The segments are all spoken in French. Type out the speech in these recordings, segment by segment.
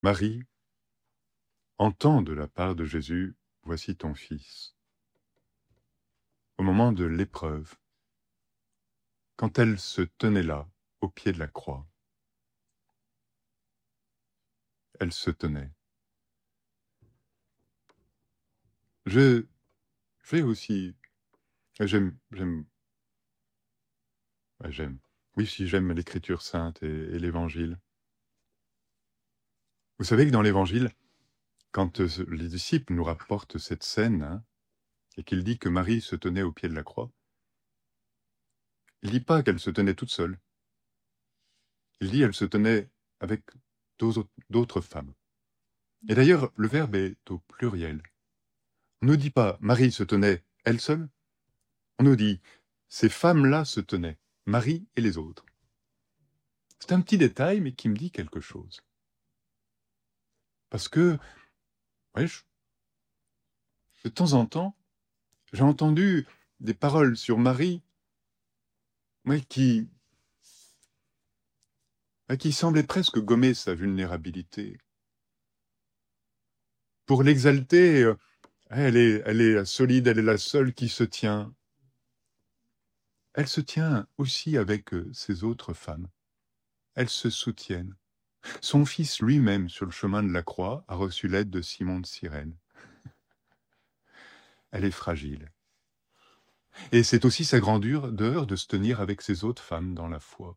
Marie entend de la part de Jésus, « Voici ton fils ». Au moment de l'épreuve, quand elle se tenait là, au pied de la croix, elle se tenait. Je vais aussi, j'aime, ouais, j'aime. Oui, si j'aime l'Écriture sainte et l'Évangile. Vous savez que dans l'Évangile, quand les disciples nous rapportent cette scène, hein, et qu'il dit que Marie se tenait au pied de la croix, il ne dit pas qu'elle se tenait toute seule. Il dit qu'elle se tenait avec d'autres femmes. Et d'ailleurs, le verbe est au pluriel. On ne dit pas Marie se tenait elle seule. On nous dit ces femmes-là se tenaient, Marie et les autres. C'est un petit détail, mais qui me dit quelque chose. Parce que, ouais, de temps en temps, j'ai entendu des paroles sur Marie, ouais, qui semblaient presque gommer sa vulnérabilité. Pour l'exalter, elle est solide, elle est la seule qui se tient. Elle se tient aussi avec ses autres femmes. Elles se soutiennent. Son fils lui-même, sur le chemin de la croix, a reçu l'aide de Simon de Cyrène. Elle est fragile. Et c'est aussi sa grandeur de se tenir avec ses autres femmes dans la foi.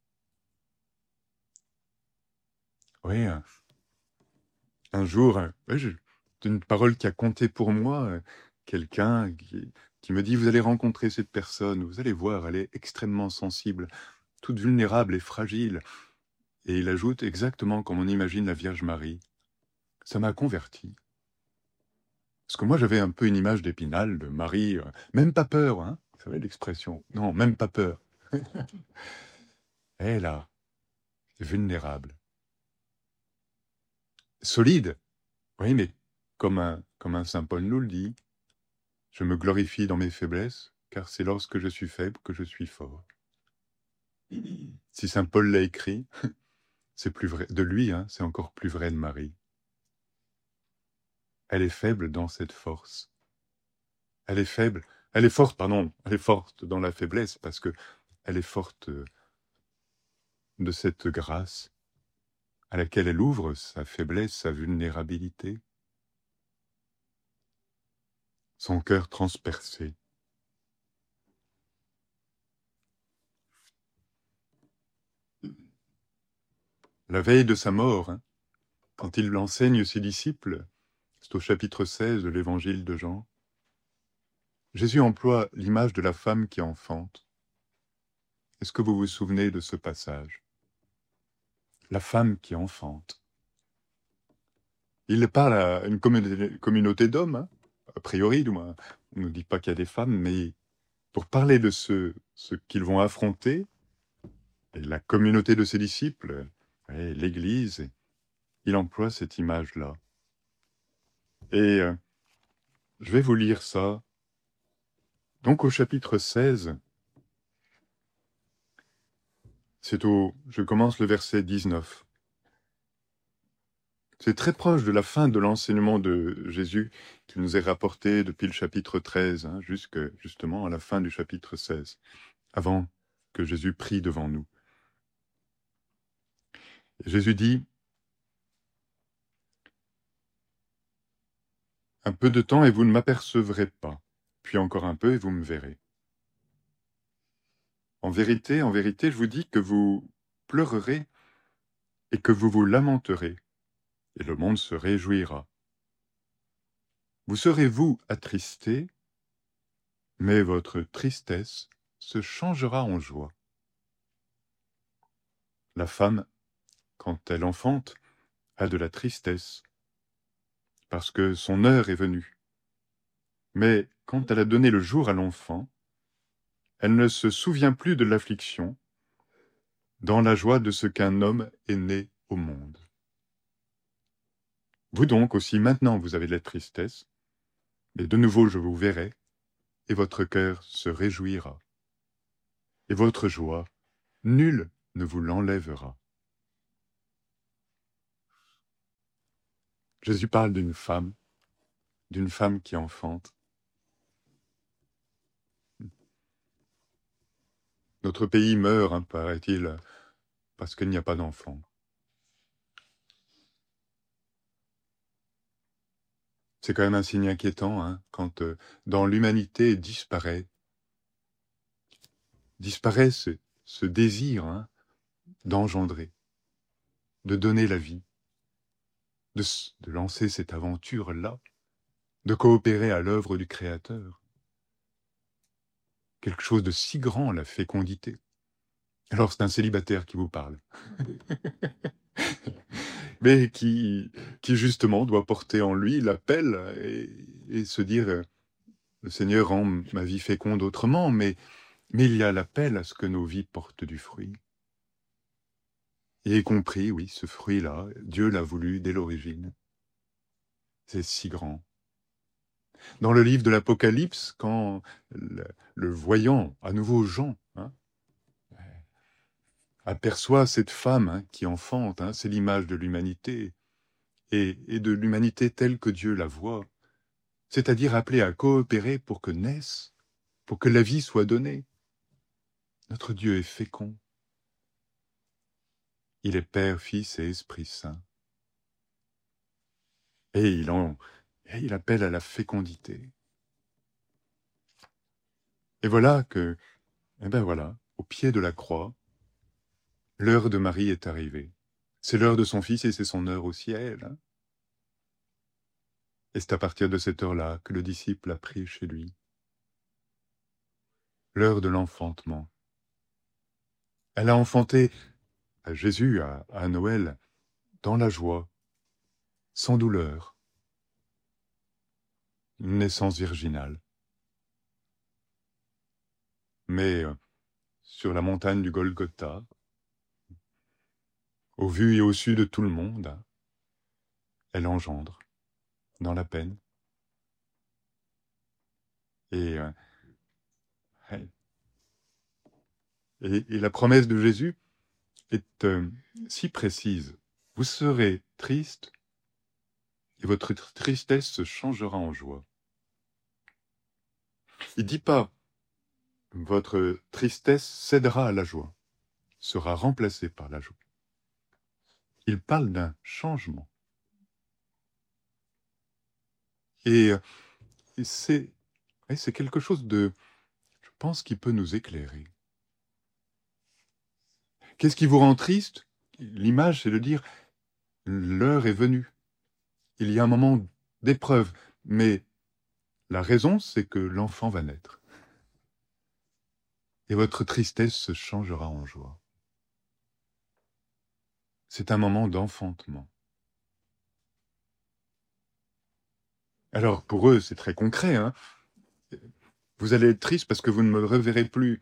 Oui, un jour, c'est une parole qui a compté pour moi, quelqu'un qui me dit « Vous allez rencontrer cette personne, vous allez voir, elle est extrêmement sensible, toute vulnérable et fragile. » Et il ajoute exactement comme on imagine la Vierge Marie. Ça m'a converti. Parce que moi, j'avais un peu une image d'Épinal, de Marie, même pas peur, hein. Vous savez l'expression. Non, même pas peur. Elle, là, vulnérable. Solide. Oui, mais comme un saint Paul nous le dit, je me glorifie dans mes faiblesses, car c'est lorsque je suis faible que je suis fort. Si saint Paul l'a écrit, c'est plus vrai de lui, hein, c'est encore plus vrai de Marie. Elle est faible dans cette force. Elle est faible, elle est forte, pardon, elle est forte dans la faiblesse, parce que elle est forte de cette grâce à laquelle elle ouvre sa faiblesse, sa vulnérabilité, son cœur transpercé. La veille de sa mort, hein, quand il enseigne ses disciples, c'est au chapitre 16 de l'évangile de Jean, Jésus emploie l'image de la femme qui enfante. Est-ce que vous vous souvenez de ce passage? La femme qui enfante. Il parle à une communauté d'hommes, hein, a priori, du moins. On ne dit pas qu'il y a des femmes, mais pour parler de ce qu'ils vont affronter, et la communauté de ses disciples, et l'Église, il emploie cette image-là. Et je vais vous lire ça. Donc au chapitre 16, je commence le verset 19. C'est très proche de la fin de l'enseignement de Jésus qui nous est rapporté depuis le chapitre 13, hein, justement à la fin du chapitre 16, avant que Jésus prie devant nous. Et Jésus dit, « Un peu de temps et vous ne m'apercevrez pas, puis encore un peu et vous me verrez. En vérité, je vous dis que vous pleurerez et que vous vous lamenterez, et le monde se réjouira. Vous serez, vous, attristés, mais votre tristesse se changera en joie. La femme, quand elle enfante, a de la tristesse, parce que son heure est venue. Mais quand elle a donné le jour à l'enfant, elle ne se souvient plus de l'affliction, dans la joie de ce qu'un homme est né au monde. Vous donc aussi, maintenant, vous avez de la tristesse, mais de nouveau je vous verrai, et votre cœur se réjouira. Et votre joie, nul ne vous l'enlèvera. » Jésus parle d'une femme qui enfante. Notre pays meurt, hein, paraît-il, parce qu'il n'y a pas d'enfants. C'est quand même un signe inquiétant, hein, quand dans l'humanité disparaît ce désir, hein, d'engendrer, de donner la vie, de lancer cette aventure-là, de coopérer à l'œuvre du Créateur. Quelque chose de si grand, la fécondité. Alors c'est un célibataire qui vous parle, mais qui justement doit porter en lui l'appel et se dire le Seigneur rend ma vie féconde autrement, mais il y a l'appel à ce que nos vies portent du fruit. Et y compris, oui, ce fruit-là, Dieu l'a voulu dès l'origine. C'est si grand. Dans le livre de l'Apocalypse, quand le voyant, à nouveau Jean, hein, aperçoit cette femme, hein, qui enfante, hein, c'est l'image de l'humanité, et de l'humanité telle que Dieu la voit, c'est-à-dire appelée à coopérer pour que naisse, pour que la vie soit donnée. Notre Dieu est fécond. Il est Père, Fils et Esprit Saint. Et il appelle à la fécondité. Et voilà que, eh ben voilà, au pied de la croix, l'heure de Marie est arrivée. C'est l'heure de son Fils et c'est son heure aussi à elle. Hein. Et c'est à partir de cette heure-là que le disciple a pris chez lui. L'heure de l'enfantement. Elle a enfanté à Jésus, à Noël, dans la joie, sans douleur. Une naissance virginale. Mais sur la montagne du Golgotha, au vu et au su de tout le monde, elle engendre, dans la peine. Et la promesse de Jésus est si précise. Vous serez triste et votre tristesse se changera en joie. Il ne dit pas votre tristesse cédera à la joie, sera remplacée par la joie. Il parle d'un changement. Et c'est quelque chose de, je pense, qui peut nous éclairer. Qu'est-ce qui vous rend triste? L'image, c'est de dire, l'heure est venue. Il y a un moment d'épreuve, mais la raison, c'est que l'enfant va naître. Et votre tristesse se changera en joie. C'est un moment d'enfantement. Alors, pour eux, c'est très concret, hein. Vous allez être triste parce que vous ne me reverrez plus.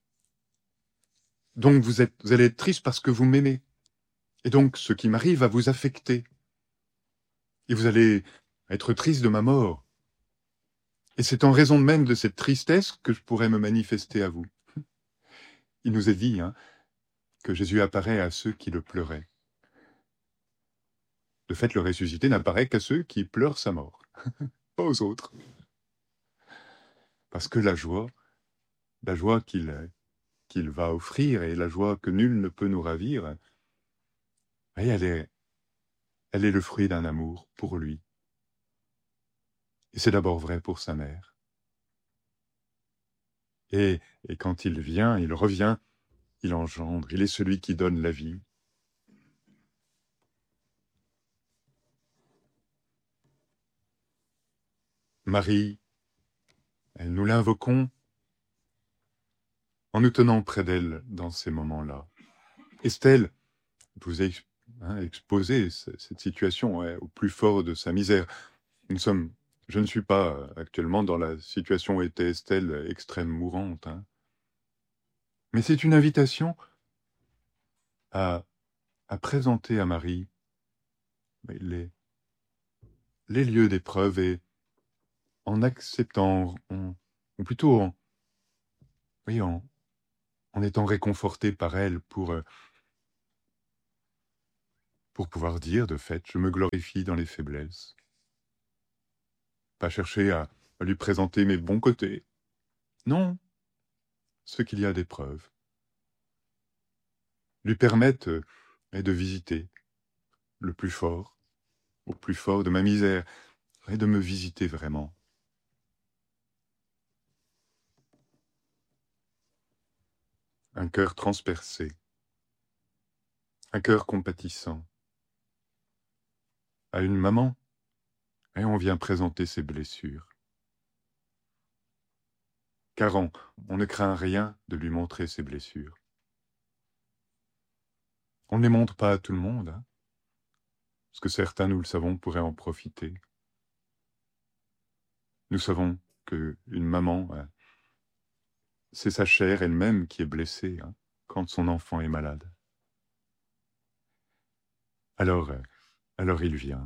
Donc, vous allez être triste parce que vous m'aimez. Et donc, ce qui m'arrive va vous affecter. Et vous allez être triste de ma mort. Et c'est en raison même de cette tristesse que je pourrais me manifester à vous. Il nous est dit, hein, que Jésus apparaît à ceux qui le pleuraient. De fait, le ressuscité n'apparaît qu'à ceux qui pleurent sa mort, pas aux autres. Parce que la joie qu'il va offrir et la joie que nul ne peut nous ravir, elle est le fruit d'un amour pour lui. Et c'est d'abord vrai pour sa mère. Et quand il vient, il revient, il engendre, il est celui qui donne la vie. Marie, nous l'invoquons en nous tenant près d'elle dans ces moments-là. Estelle vous a exposé cette situation au plus fort de sa misère. Je ne suis pas actuellement dans la situation où était Estelle, extrême mourante. Hein. Mais c'est une invitation à présenter à Marie les lieux d'épreuve et en acceptant, ou plutôt en étant réconforté par elle pour pour pouvoir dire, de fait, je me glorifie dans les faiblesses. Pas chercher à lui présenter mes bons côtés. Non, ce qu'il y a d'épreuves. Lui permettre de visiter le plus fort, au plus fort de ma misère, et de me visiter vraiment. Un cœur transpercé, un cœur compatissant. À une maman, et on vient présenter ses blessures. Car on ne craint rien de lui montrer ses blessures. On ne les montre pas à tout le monde, hein, parce que certains, nous le savons, pourraient en profiter. Nous savons qu'une maman, c'est sa chair elle-même qui est blessée quand son enfant est malade. Alors il vient.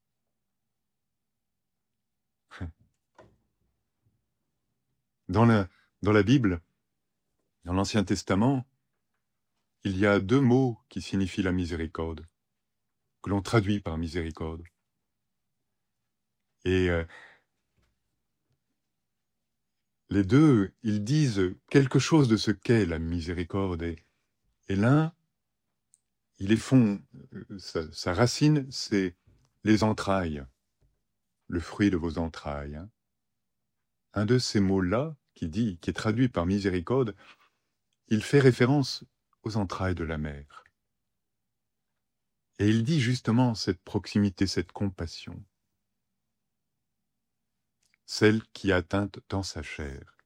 Dans la Bible, dans l'Ancien Testament, il y a 2 mots qui signifient la miséricorde, que l'on traduit par miséricorde. Et les deux, ils disent quelque chose de ce qu'est la miséricorde. Et l'un, il est fond, sa racine, c'est les entrailles, le fruit de vos entrailles. Un de ces mots-là, qui est traduit par miséricorde, il fait référence aux entrailles de la mère. Et il dit justement cette proximité, cette compassion, celle qui est atteinte dans sa chair.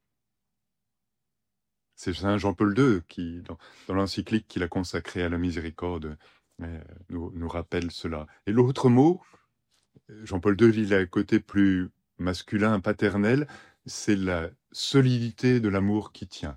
C'est Saint Jean-Paul II qui, dans l'encyclique qu'il a consacrée à la miséricorde, nous rappelle cela. Et l'autre mot, Jean-Paul II, il a un côté plus masculin, paternel, c'est la solidité de l'amour qui tient.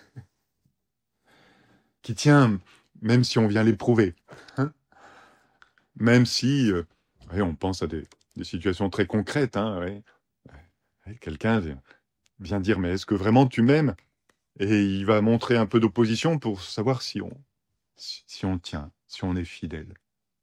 Qui tient même si on vient l'éprouver. Hein, même si on pense à des situations très concrètes. Quelqu'un vient dire, mais est-ce que vraiment tu m'aimes? Et il va montrer un peu d'opposition pour savoir si on tient, si on est fidèle.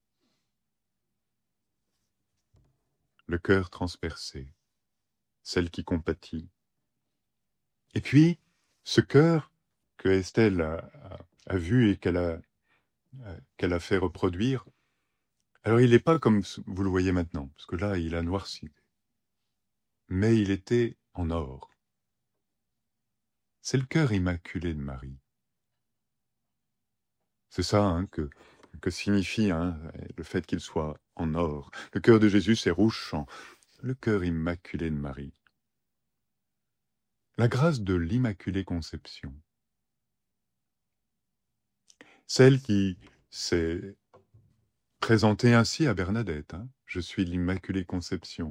Le cœur transpercé, celle qui compatit. Et puis, ce cœur que Estelle a vu et qu'elle a fait reproduire, alors il n'est pas comme vous le voyez maintenant, parce que là, il a noirci. Mais il était en or. C'est le cœur immaculé de Marie. C'est ça que signifie le fait qu'il soit en or. Le cœur de Jésus, c'est rouge champ. Le cœur immaculé de Marie. La grâce de l'Immaculée Conception. Celle qui s'est présentée ainsi à Bernadette. Je suis l'Immaculée Conception.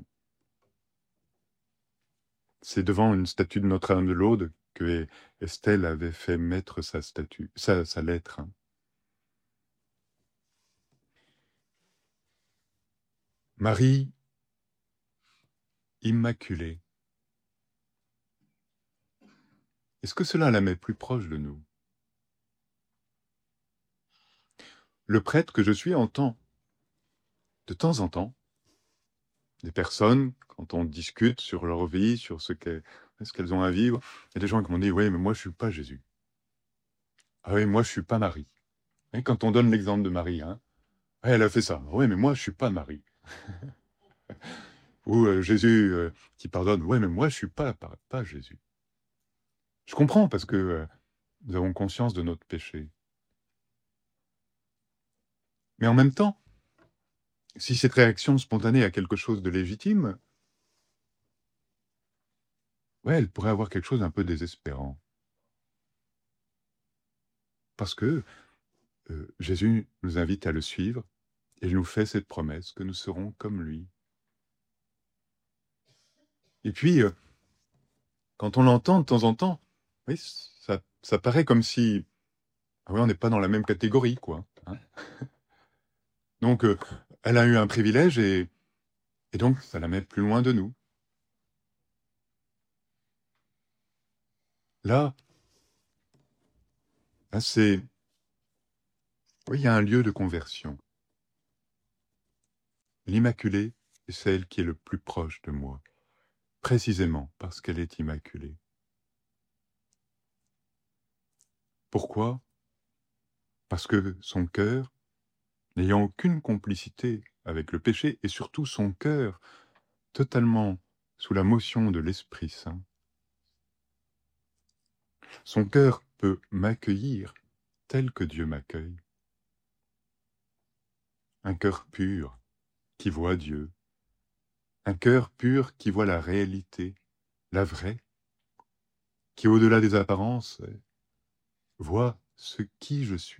C'est devant une statue de Notre-Dame de l'Aude que Estelle avait fait mettre sa lettre. Marie Immaculée. Est-ce que cela la met plus proche de nous? Le prêtre que je suis entend, de temps en temps, des personnes, quand on discute sur leur vie, sur ce qu'elles ont à vivre, il y a des gens qui m'ont dit « Oui, mais moi, je ne suis pas Jésus. Ah oui, moi, je ne suis pas Marie. » Et quand on donne l'exemple de Marie, elle a fait ça. « Oui, mais moi, je ne suis pas Marie. » Ou Jésus qui pardonne. « Oui, mais moi, je ne suis pas Jésus. » Je comprends parce que nous avons conscience de notre péché. Mais en même temps, si cette réaction spontanée a quelque chose de légitime, elle pourrait avoir quelque chose d'un peu désespérant. Parce que Jésus nous invite à le suivre et il nous fait cette promesse que nous serons comme lui. Et puis, quand on l'entend de temps en temps, oui, ça paraît comme si on n'est pas dans la même catégorie, quoi. Donc, elle a eu un privilège et donc, ça la met plus loin de nous. Là, il y a un lieu de conversion. L'Immaculée est celle qui est le plus proche de moi, précisément parce qu'elle est immaculée. Pourquoi? Parce que son cœur, n'ayant aucune complicité avec le péché, et surtout son cœur totalement sous la motion de l'Esprit Saint, son cœur peut m'accueillir tel que Dieu m'accueille. Un cœur pur qui voit Dieu, un cœur pur qui voit la réalité, la vraie, qui au-delà des apparences voit ce qui je suis.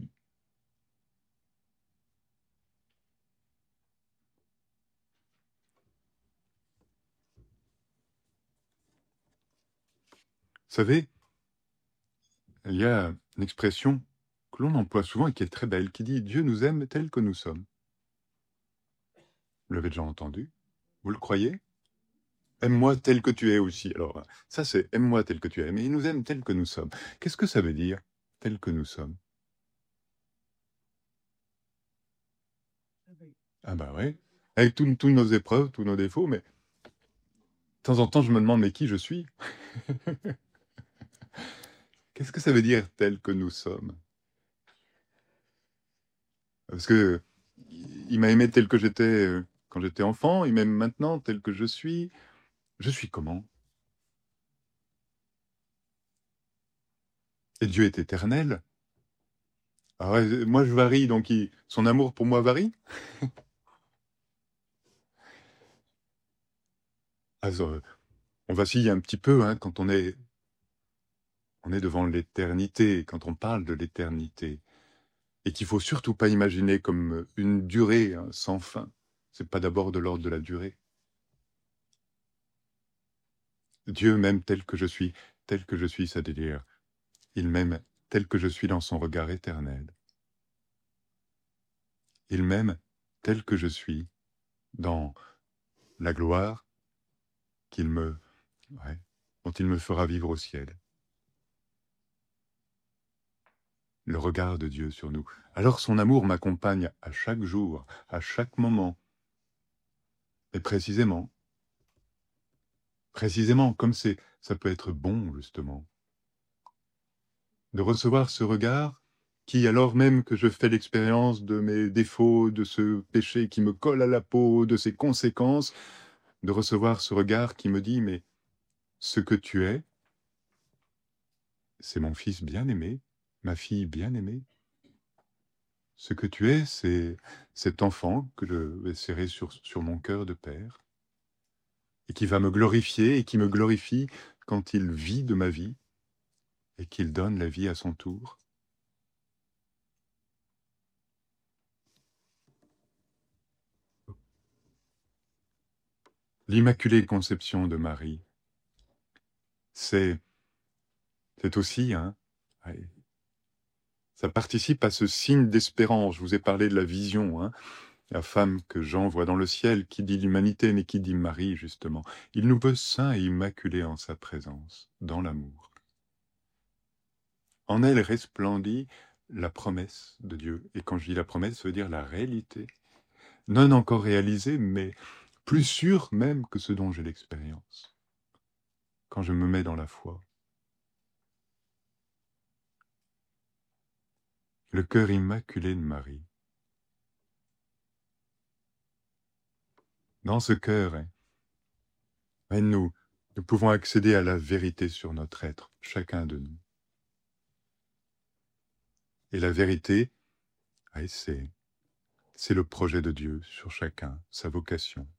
Vous savez, il y a une expression que l'on emploie souvent et qui est très belle, qui dit « Dieu nous aime tels que nous sommes ». Vous l'avez déjà entendu? Vous le croyez? Aime-moi tel que tu es aussi. Alors, ça c'est aime-moi tel que tu es, mais il nous aime tel que nous sommes. Qu'est-ce que ça veut dire, tel que nous sommes? Ah bah oui, avec toutes nos épreuves, tous nos défauts, mais de temps en temps je me demande, mais qui je suis? Qu'est-ce que ça veut dire tel que nous sommes? Parce que il m'a aimé tel que j'étais quand j'étais enfant, il m'aime maintenant tel que je suis. Je suis comment? Et Dieu est éternel. Alors, moi je varie, donc son amour pour moi varie. Alors, on vacille un petit peu hein, quand on est devant l'éternité, quand on parle de l'éternité. Et qu'il ne faut surtout pas imaginer comme une durée hein, sans fin. Ce n'est pas d'abord de l'ordre de la durée. Dieu m'aime tel que je suis, ça veut dire, il m'aime tel que je suis dans son regard éternel. Il m'aime tel que je suis dans la gloire dont il me fera vivre au ciel. Le regard de Dieu sur nous. Alors son amour m'accompagne à chaque jour, à chaque moment. Et précisément, comme ça peut être bon, justement, de recevoir ce regard qui, alors même que je fais l'expérience de mes défauts, de ce péché qui me colle à la peau, de ses conséquences, de recevoir ce regard qui me dit, mais ce que tu es, c'est mon fils bien-aimé, ma fille bien-aimée. Ce que tu es, c'est cet enfant que je vais serrer sur mon cœur de père et qui va me glorifier et qui me glorifie quand il vit de ma vie et qu'il donne la vie à son tour. L'Immaculée Conception de Marie, c'est aussi, hein, ça participe à ce signe d'espérance. Je vous ai parlé de la vision, hein, la femme que Jean voit dans le ciel, qui dit l'humanité, mais qui dit Marie, justement. Il nous veut saints et immaculés en sa présence, dans l'amour. En elle resplendit la promesse de Dieu. Et quand je dis la promesse, ça veut dire la réalité. Non encore réalisée, mais plus sûre même que ce dont j'ai l'expérience. Quand je me mets dans la foi. Le cœur immaculé de Marie. Dans ce cœur, nous pouvons accéder à la vérité sur notre être, chacun de nous. Et la vérité, c'est le projet de Dieu sur chacun, sa vocation.